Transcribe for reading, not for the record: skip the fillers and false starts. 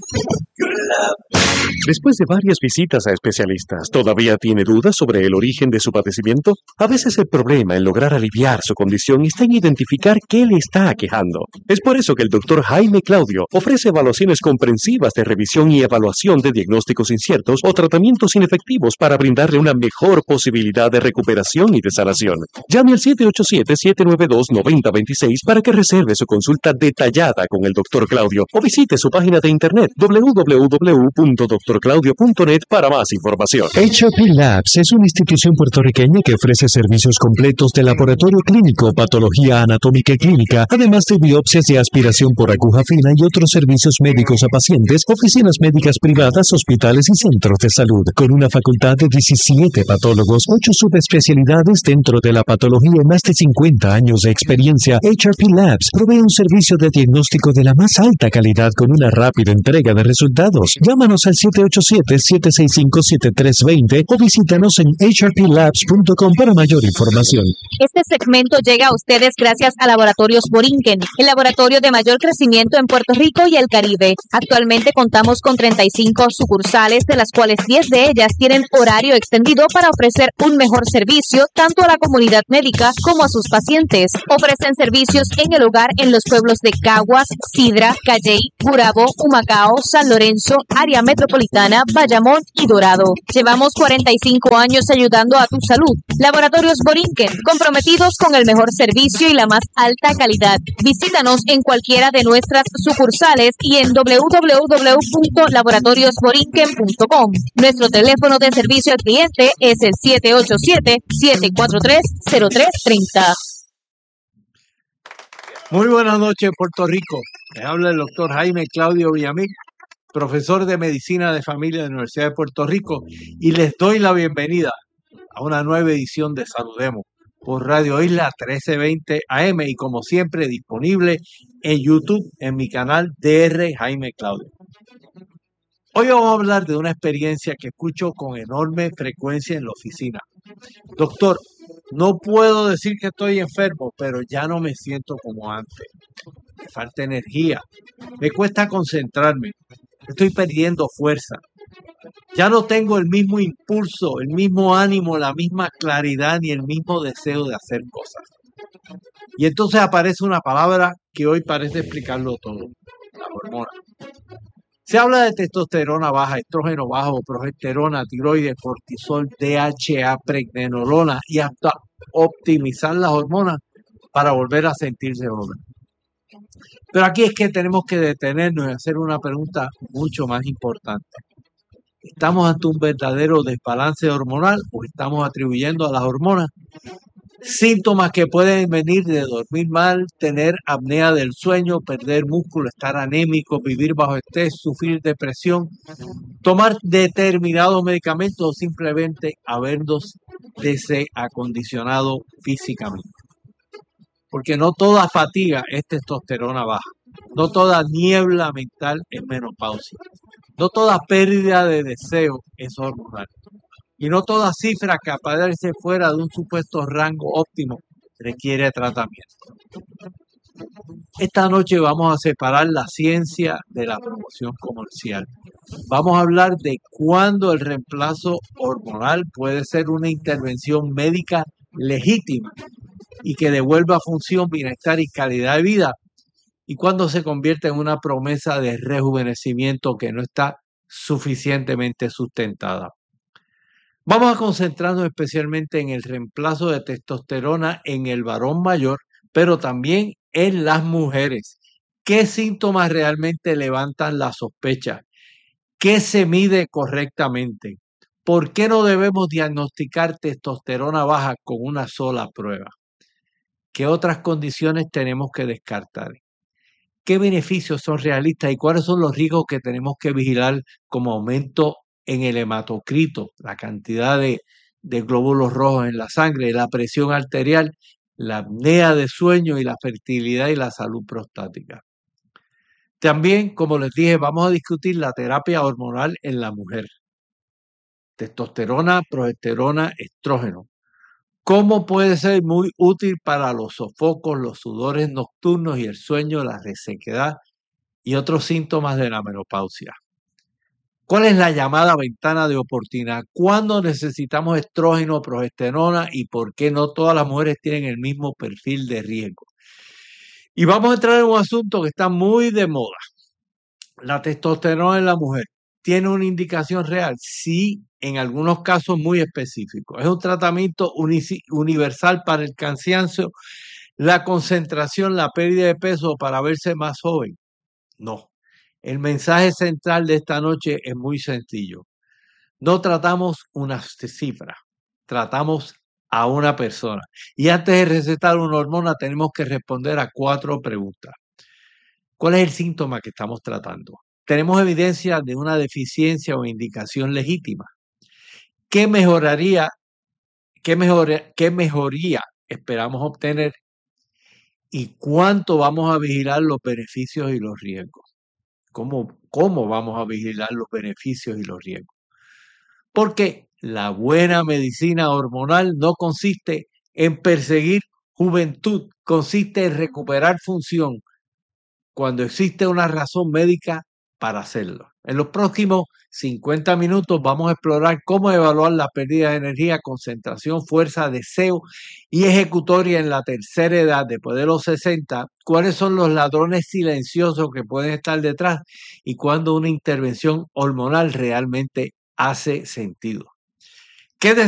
Después de varias visitas a especialistas, ¿todavía tiene dudas sobre el origen de su padecimiento? A veces el problema en lograr aliviar su condición está en identificar qué le está aquejando. Es por eso que el doctor Jaime Claudio ofrece evaluaciones comprensivas de revisión y evaluación de diagnósticos inciertos o tratamientos inefectivos para brindarle una mejor posibilidad de recuperación y de sanación. Llame al 787-792-9026 para que reserve su consulta detallada con el doctor Claudio o visite su página de internet www.drclaudio.net para más información. HRP Labs es una institución puertorriqueña que ofrece servicios completos de laboratorio clínico, patología anatómica y clínica, además de biopsias de aspiración por aguja fina y otros servicios médicos a pacientes, oficinas médicas privadas, hospitales y centros de salud. Con una facultad de 17 patólogos, 8 subespecialidades dentro de la patología y más de 50 años de experiencia, HRP Labs provee un servicio de diagnóstico de la más alta calidad con una rápida entrega de resultados. Llámanos al 787-765-7320 o visítanos en hrplabs.com para mayor información. Este segmento llega a ustedes gracias a Laboratorios Borinquen, el laboratorio de mayor crecimiento en Puerto Rico y el Caribe. Actualmente contamos con 35 sucursales, de las cuales 10 de ellas tienen horario extendido para ofrecer un mejor servicio tanto a la comunidad médica como a sus pacientes. Ofrecen servicios en el hogar en los pueblos de Caguas, Sidra, Calley, Gurabo, Humacao, San Lorenzo, área metropolitana, Bayamón y Dorado. Llevamos 45 años ayudando a tu salud. Laboratorios Borinquen, comprometidos con el mejor servicio y la más alta calidad. Visítanos en cualquiera de nuestras sucursales y en www.laboratoriosborinquen.com. Nuestro teléfono de servicio al cliente es el 787-743-0330. Muy buenas noches, Puerto Rico. Les habla el doctor Jaime Claudio Villamil, profesor de Medicina de Familia de la Universidad de Puerto Rico, y les doy la bienvenida a una nueva edición de Saludemos por Radio Isla 1320 AM y como siempre disponible en YouTube en mi canal DR Jaime Claudio. Hoy vamos a hablar de una experiencia que escucho con enorme frecuencia en la oficina. Doctor, no puedo decir que estoy enfermo, pero ya no me siento como antes. Me falta energía, me cuesta concentrarme, estoy perdiendo fuerza. Ya no tengo el mismo impulso, el mismo ánimo, la misma claridad ni el mismo deseo de hacer cosas. Y entonces aparece una palabra que hoy parece explicarlo todo, la hormona. Se habla de testosterona baja, estrógeno bajo, progesterona, tiroides, cortisol, DHA, pregnenolona y hasta optimizar las hormonas para volver a sentirse joven. Pero aquí es que tenemos que detenernos y hacer una pregunta mucho más importante. ¿Estamos ante un verdadero desbalance hormonal o estamos atribuyendo a las hormonas síntomas que pueden venir de dormir mal, tener apnea del sueño, perder músculo, estar anémico, vivir bajo estrés, sufrir depresión, tomar determinados medicamentos o simplemente habernos desacondicionado físicamente? Porque no toda fatiga es testosterona baja, no toda niebla mental es menopausia, no toda pérdida de deseo es hormonal. Y no toda cifra que aparece fuera de un supuesto rango óptimo requiere tratamiento. Esta noche vamos a separar la ciencia de la promoción comercial. Vamos a hablar de cuándo el reemplazo hormonal puede ser una intervención médica legítima y que devuelva función, bienestar y calidad de vida, y cuándo se convierte en una promesa de rejuvenecimiento que no está suficientemente sustentada. Vamos a concentrarnos especialmente en el reemplazo de testosterona en el varón mayor, pero también en las mujeres. ¿Qué síntomas realmente levantan la sospecha? ¿Qué se mide correctamente? ¿Por qué no debemos diagnosticar testosterona baja con una sola prueba? ¿Qué otras condiciones tenemos que descartar? ¿Qué beneficios son realistas y cuáles son los riesgos que tenemos que vigilar, como aumento en el hematocrito, la cantidad de glóbulos rojos en la sangre, la presión arterial, la apnea de sueño y la fertilidad y la salud prostática? También, como les dije, vamos a discutir la terapia hormonal en la mujer. Testosterona, progesterona, estrógeno. ¿Cómo puede ser muy útil para los sofocos, los sudores nocturnos y el sueño, la resequedad y otros síntomas de la menopausia. ¿Cuál es la llamada ventana de oportunidad? ¿Cuándo necesitamos estrógeno o progesterona y por qué no todas las mujeres tienen el mismo perfil de riesgo? Y vamos a entrar en un asunto que está muy de moda. La testosterona en la mujer. ¿Tiene una indicación real? Sí, en algunos casos muy específicos. ¿Es un tratamiento universal para el cansancio, la concentración, la pérdida de peso para verse más joven? No. El mensaje central de esta noche es muy sencillo. No tratamos una cifra, tratamos a una persona. Y antes de recetar una hormona tenemos que responder a 4 preguntas. ¿Cuál es el síntoma que estamos tratando? ¿Tenemos evidencia de una deficiencia o indicación legítima? ¿Qué mejoría esperamos obtener? ¿Y cuánto vamos a vigilar los beneficios y los riesgos? ¿Cómo vamos a vigilar los beneficios y los riesgos? Porque la buena medicina hormonal no consiste en perseguir juventud, consiste en recuperar función cuando existe una razón médica para hacerlo. En los próximos 50 minutos vamos a explorar cómo evaluar la pérdida de energía, concentración, fuerza, deseo y ejecutoria en la tercera edad, después de los 60, cuáles son los ladrones silenciosos que pueden estar detrás y cuándo una intervención hormonal realmente hace sentido. Quédense